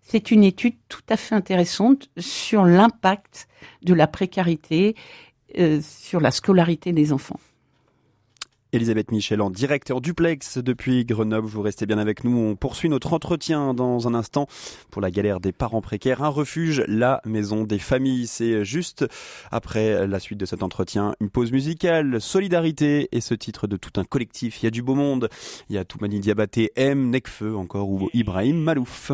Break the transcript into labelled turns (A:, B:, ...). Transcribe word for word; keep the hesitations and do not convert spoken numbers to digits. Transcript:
A: C'est une étude tout à fait intéressante sur l'impact de la précarité euh, sur la scolarité des enfants.
B: Elisabeth Michel en direct et en duplex depuis Grenoble. Vous restez bien avec nous. On poursuit notre entretien dans un instant pour la galère des parents précaires. Un refuge, la maison des familles. C'est juste après la suite de cet entretien. Une pause musicale, solidarité et ce titre de tout un collectif. Il y a du beau monde. Il y a Toumani Diabaté, M, Nekfeu encore ou Ibrahim Malouf.